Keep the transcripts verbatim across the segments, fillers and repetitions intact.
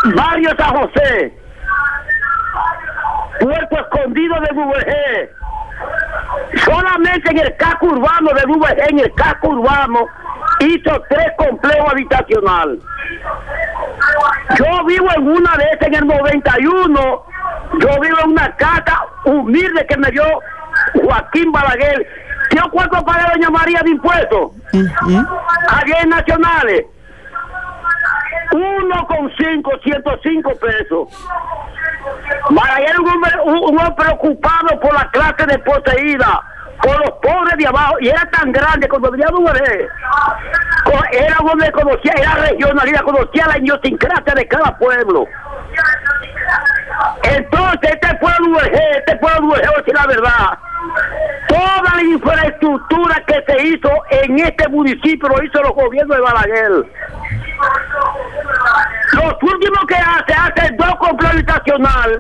Barrio San José, Puerto Escondido de V G. Solamente en el casco urbano de V G, en el casco urbano, hizo tres complejos habitacionales. Yo vivo en una de esas en el noventa y uno. Yo vivo en una casa humilde que me dio Joaquín Balaguer. ¿Yo cuánto paga doña María de impuestos? Uh-huh. Allá en Nacionales. Uno con cinco, ciento cinco pesos. Balaguer un hombre, un, un hombre preocupado por la clase desposeída, por los pobres de abajo, y era tan grande cuando venía de Uberé. Era donde conocía, era regionalidad, conocía la idiosincrasia de cada pueblo. Entonces, este pueblo de Uberé, este pueblo de Uberé, es la verdad. Toda la infraestructura que se hizo en este municipio lo hizo los gobiernos de Balaguer. Los últimos que hace, hace dos complejos habitacionales,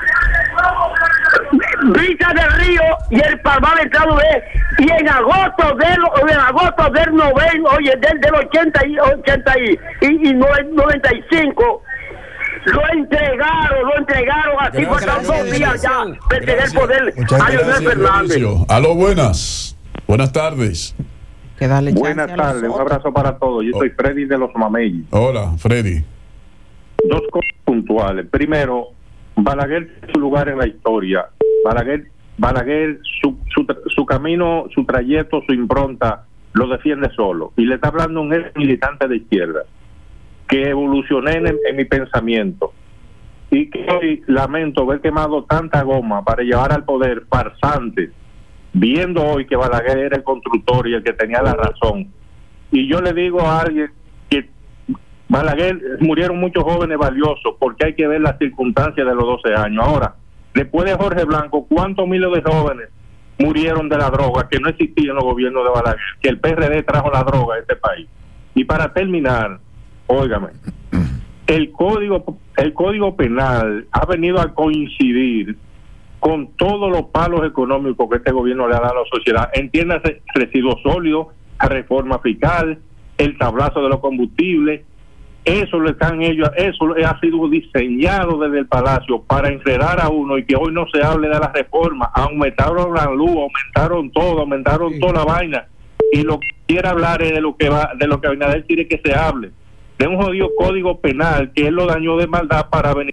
Brisa del Río y el Palmar entrado de, y en agosto del en agosto del noventa, oye, del, del ochenta y ochenta y, y, y noventa y cinco lo entregaron, lo entregaron así por dos días ya perder el poder a Leonel Fernández. Aló, buenas, buenas tardes. Buenas tardes, un abrazo para todos. Yo oh. soy Freddy de los Mameyes. Hola, Freddy. Dos cosas puntuales. Primero, Balaguer tiene su lugar en la historia. Balaguer, Balaguer su, su, su camino, su trayecto, su impronta, lo defiende solo. Y le está hablando un ex militante de izquierda que evolucioné en, en mi pensamiento. Y que hoy lamento ver quemado tanta goma para llevar al poder farsantes, viendo hoy que Balaguer era el constructor y el que tenía la razón. Y yo le digo a alguien que Balaguer, murieron muchos jóvenes valiosos, porque hay que ver las circunstancias de los doce años. Ahora, después de Jorge Blanco, ¿cuántos miles de jóvenes murieron de la droga que no existía en los gobiernos de Balaguer? Que el P R D trajo la droga a este país. Y para terminar, óigame, el código, el código penal ha venido a coincidir con todos los palos económicos que este gobierno le ha dado a la sociedad. Entiéndase, residuos sólidos, reforma fiscal, el tablazo de los combustibles. Eso lo están ellos, eso ha sido diseñado desde el Palacio para enredar a uno y que hoy no se hable de la reforma. Aumentaron la luz, aumentaron todo, aumentaron sí. toda la vaina. Y lo que quiere hablar es de lo que va, de lo que Abinader quiere que se hable. De un jodido código penal que él lo dañó de maldad para venir.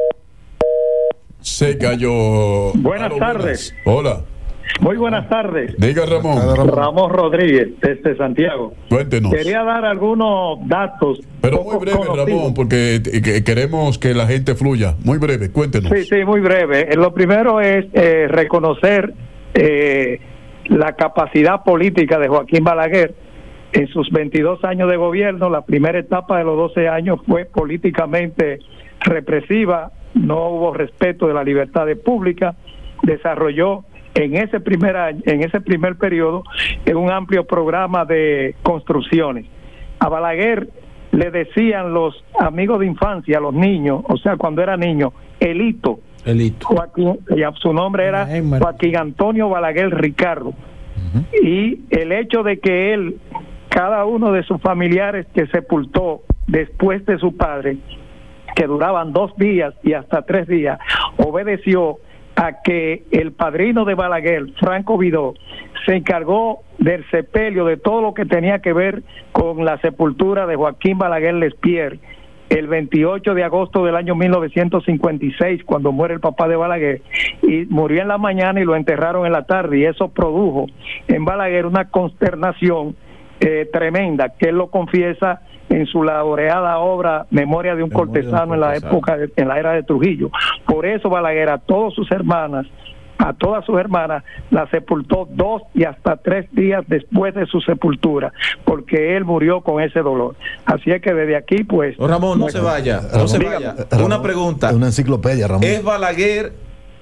Se cayó. Buenas Aló, tardes. Buenas. Hola. Muy buenas tardes. Diga Ramón. Ramón Rodríguez, desde Santiago. Cuéntenos. Quería dar algunos datos. Pero muy breve, conocidos. Ramón, porque que queremos que la gente fluya. Muy breve, cuéntenos. Sí, sí, muy breve. Lo primero es eh, reconocer eh, la capacidad política de Joaquín Balaguer. En sus veintidós años de gobierno, la primera etapa de los doce años fue políticamente represiva, no hubo respeto de la libertad pública, desarrolló en ese primer año, en ese primer periodo, un amplio programa de construcciones. A Balaguer le decían los amigos de infancia, los niños, o sea, cuando era niño, Elito. Elito. Joaquín, su nombre era Joaquín Antonio Balaguer Ricardo. Uh-huh. Y el hecho de que él, cada uno de sus familiares que sepultó después de su padre, que duraban dos días y hasta tres días, obedeció a que el padrino de Balaguer, Franco Vidó, se encargó del sepelio, de todo lo que tenía que ver con la sepultura de Joaquín Balaguer Lespierre, el veintiocho de agosto del año mil novecientos cincuenta y seis, cuando muere el papá de Balaguer, y murió en la mañana y lo enterraron en la tarde, y eso produjo en Balaguer una consternación eh, tremenda, que él lo confiesa en su laureada obra Memoria de un Memoria cortesano de un en la época de, en la era de Trujillo. Por eso Balaguer a todas sus hermanas, a todas sus hermanas la sepultó dos y hasta tres días después de su sepultura, porque él murió con ese dolor. Así es que desde aquí, pues... Oh, Ramón, no se vaya, no Ramón, se vaya. Ramón, una pregunta. Una enciclopedia, Ramón. ¿Es Balaguer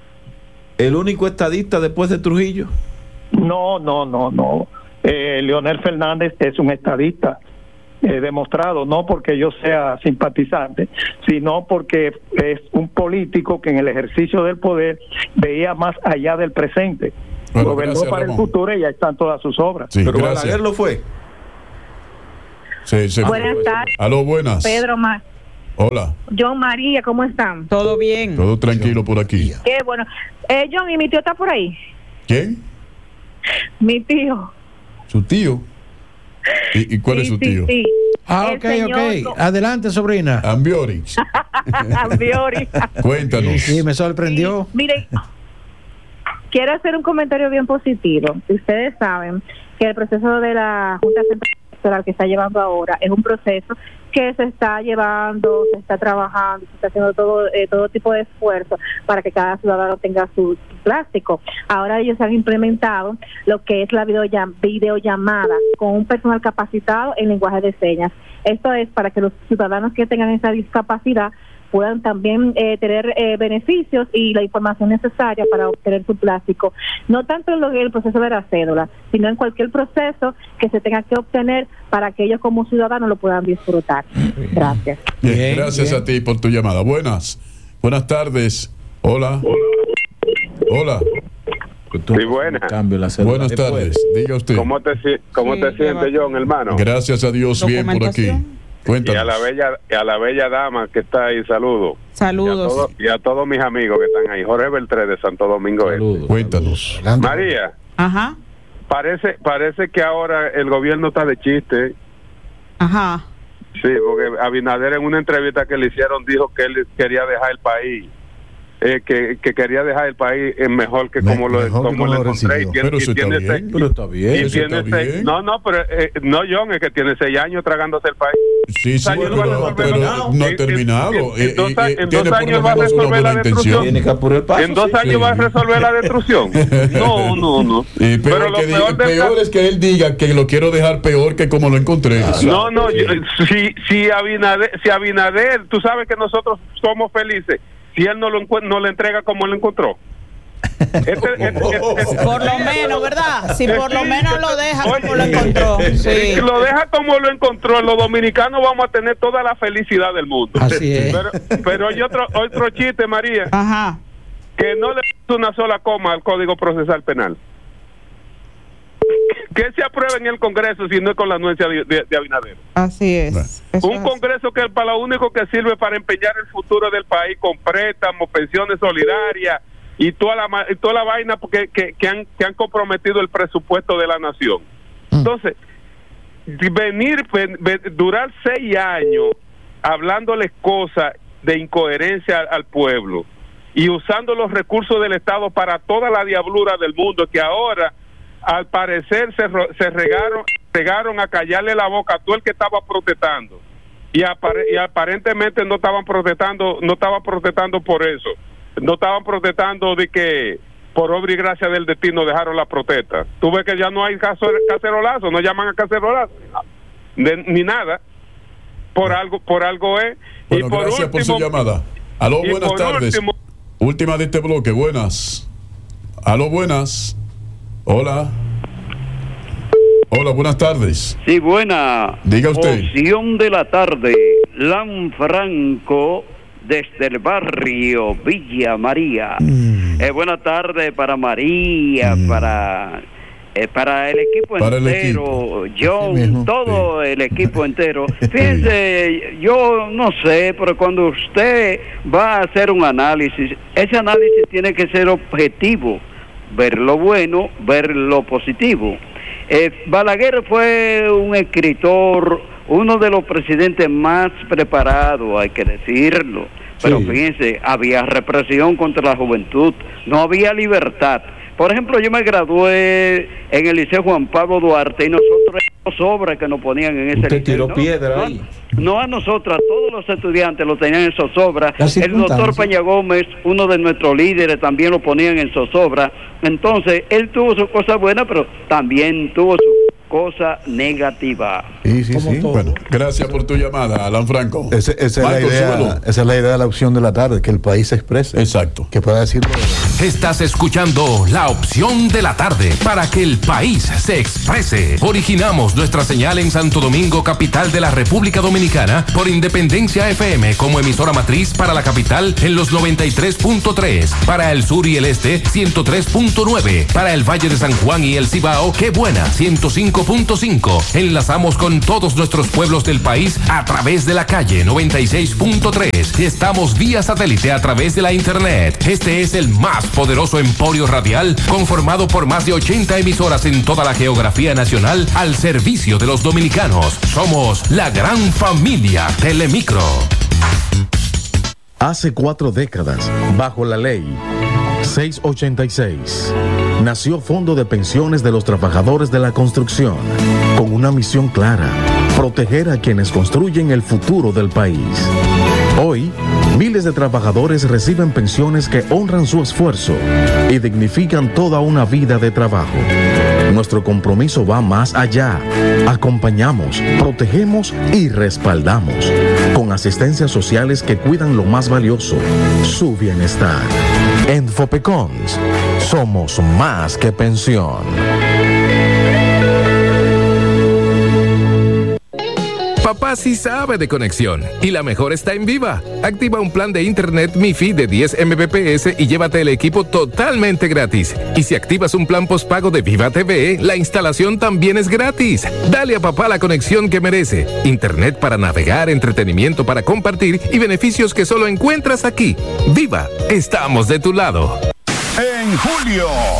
el único estadista después de Trujillo? No, no, no, no. Eh, Leonel Fernández es un estadista. Eh, demostrado, no porque yo sea simpatizante, sino porque es un político que en el ejercicio del poder veía más allá del presente. Bueno, gobernó gracias, para Ramón. El futuro y ya están todas sus obras. Sí, pero gracias. Balaguer lo fue. Sí, sí, buenas tardes. Aló, buenas. Pedro Mar Hola. John, María, ¿cómo están? Todo bien. Todo tranquilo por aquí. Qué bueno. Eh, John, ¿y mi tío está por ahí? ¿Quién? Mi tío. ¿Su tío? ¿Y, y cuál Sí, es su sí, tío? sí. Ah, El ok, señor ok. co- Adelante, sobrina. Ambiorix. Ambiori. Cuéntanos. Sí, sí, me sorprendió. Miren, quiero hacer un comentario bien positivo. Ustedes saben que el proceso de la Junta Central Electoral que está llevando ahora es un proceso que se está llevando, se está trabajando, se está haciendo todo eh, todo tipo de esfuerzo para que cada ciudadano tenga su, su plástico. Ahora ellos han implementado lo que es la videollam- videollamada con un personal capacitado en lenguaje de señas. Esto es para que los ciudadanos que tengan esa discapacidad puedan también eh, tener eh, beneficios y la información necesaria para obtener su plástico, no tanto en lo que el proceso de la cédula, sino en cualquier proceso que se tenga que obtener para que ellos como ciudadanos lo puedan disfrutar. Gracias. Bien, Bien, gracias bien. a ti por tu llamada. Buenas. Buenas tardes. Hola. Hola. Sí, buena. Cambio la cédula Buenas después. tardes. Diga usted. ¿Cómo te, si- cómo Sí, te sientes, John, hermano? Gracias a Dios, bien por aquí. Documentación. Y Cuéntanos. a la bella y a la bella dama que está ahí, saludo. Y a, Saludos. todo- y a todos mis amigos que están ahí. Jorge Beltré de Santo Domingo Este. Saludos. Cuéntanos. Adelante. María, Ajá. parece parece que ahora el gobierno está de chiste. Ajá. Sí, porque Abinader en una entrevista que le hicieron dijo que él quería dejar el país, eh, que, que quería dejar el país eh, mejor que Me- como lo, mejor que como como lo lo encontré. recibió. Y tiene, Pero y eso está tiene bien. seis- Pero está bien. y Eso tiene está seis- bien. no, no, pero eh, no, John, es que tiene seis años tragándose el país. Sí, sí, años pero, va a resolver pero la- no ha en- terminado. en- en Eh, dos eh, a- eh, en tiene dos por años lo va a menos una resolver la buena destrucción. intención. Tiene que apurar el paso. En dos sí. años sí. va a resolver la destrucción. No, no, no. Eh, pero Pero lo que diga- peor del peor caso- es que él diga que lo quiero dejar peor que como lo encontré. No, no, yo- si, si Abinader, si Abinader, tú sabes que nosotros somos felices si él no lo encuent- no le entrega como lo encontró. Este- este- este- Por lo menos, ¿verdad? Si por lo menos lo deja Oye, como lo encontró. Sí. Si lo deja como lo encontró, los dominicanos vamos a tener toda la felicidad del mundo. Así es. Pero, pero hay otro, otro chiste, María, Ajá. que no le puso una sola coma al Código Procesal Penal. Que se apruebe en el Congreso si no es con la anuencia de, de- de Abinader. Así es. Bueno. Eso Un es. Congreso que es para lo único que sirve para empeñar el futuro del país con préstamos, pensiones solidarias y toda la ma- y toda la vaina porque que, que han que han comprometido el presupuesto de la nación. Entonces, venir ven- ven- durar seis años hablándoles cosas de incoherencia al, al pueblo y usando los recursos del Estado para toda la diablura del mundo, que ahora al parecer se, ro- se regaron, regaron a callarle la boca a todo el que estaba protestando y, apare- y aparentemente no estaban protestando, no estaban protestando por eso, no estaban protestando de que por obra y gracia del destino dejaron la protesta. Tú ves que ya no hay caso, cacerolazo, no llaman a cacerolazo de- ni nada, por algo, por algo es. Bueno, y por gracias por último, su llamada. Aló, y buenas por tardes. último- Última de este bloque, buenas. Aló, buenas. Hola. Hola, buenas tardes. Sí, buena. Diga usted. Opción de la tarde. Lanfranco desde el barrio Villa María. Mm. Eh, buena tarde para María, para eh, para el equipo Para el entero, John, Así mismo. todo el equipo entero. Fíjense, yo no sé, pero cuando usted va a hacer un análisis, ese análisis tiene que ser objetivo, ver lo bueno, ver lo positivo. Eh, Balaguer fue un escritor, uno de los presidentes más preparados, hay que decirlo. Pero Sí. fíjense, había represión contra la juventud, no había libertad. Por ejemplo, yo me gradué en el Liceo Juan Pablo Duarte y nosotros los sobras que nos ponían en ese Usted liceo, tiró ¿no? piedra no, ahí. No a nosotros, a todos los estudiantes lo tenían en zozobra. Las El doctor circunstancias. Peña Gómez, uno de nuestros líderes, también lo ponían en zozobra. Entonces, él tuvo su cosa buena, pero también tuvo su cosa negativa. Sí, sí, Como sí. todo. Bueno, gracias por tu llamada, Alan Franco. Ese- esa, es la Marco, idea, súbelo. esa es la idea de la opción de la tarde, que el país se exprese. Exacto. Que pueda decirlo. Estás escuchando la opción de la tarde para que el país se exprese. Originamos nuestra señal en Santo Domingo, capital de la República Dominicana, por Independencia F M como emisora matriz para la capital en los noventa y tres punto tres, para el sur y el este ciento tres punto nueve, para el Valle de San Juan y el Cibao, Qué Buena ciento cinco cinco punto cinco. Enlazamos con todos nuestros pueblos del país a través de la calle noventa y seis punto tres. Y estamos vía satélite a través de la internet. Este es el más poderoso emporio radial conformado por más de ochenta emisoras en toda la geografía nacional al servicio de los dominicanos. Somos la gran familia Telemicro. Hace cuatro décadas, bajo la ley seiscientos ochenta y seis, nació Fondo de Pensiones de los Trabajadores de la Construcción, con una misión clara: proteger a quienes construyen el futuro del país. Hoy, miles de trabajadores reciben pensiones que honran su esfuerzo y dignifican toda una vida de trabajo. Nuestro compromiso va más allá. Acompañamos, protegemos y respaldamos, con asistencias sociales que cuidan lo más valioso, su bienestar. En Fopecons, somos más que pensión. Papá sí sabe de conexión y la mejor está en Viva. Activa un plan de internet MiFi de diez megabits por segundo y llévate el equipo totalmente gratis. Y si activas un plan postpago de Viva T V, la instalación también es gratis. Dale a papá la conexión que merece. Internet para navegar, entretenimiento para compartir y beneficios que solo encuentras aquí. Viva, estamos de tu lado. En julio,